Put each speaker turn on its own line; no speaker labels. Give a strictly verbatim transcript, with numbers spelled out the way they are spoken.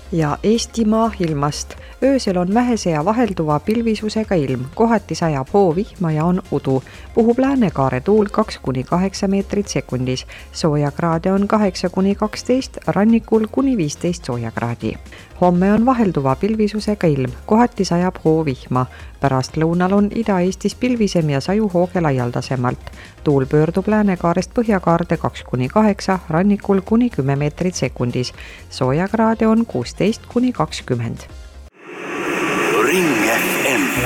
ja Eestimaa ilmast. Öösel on vähese ja vahelduva pilvisusega ilm, kohati sajab hoovihma ja on udu. Puhub läänekaare tuul kaks kuni kaheksa meetrit sekundis. Soojakraade on kaheksa kuni kaksteist, rannikul kuni viisteist soojakraadi. Homme on vahelduva pilvisusega ilm, kohati sajab hoovihma. Pärast lõunal on Ida-Eestis pilvisem ja saju hooge laialdasemalt. Tuul pöördub läänekaarest põhjakaarde kaks kuni kaheksa, rannikul kuni kümme meetrit sekundis. Soojakraade on kuusteist kuni kakskümmend.
Ring F M.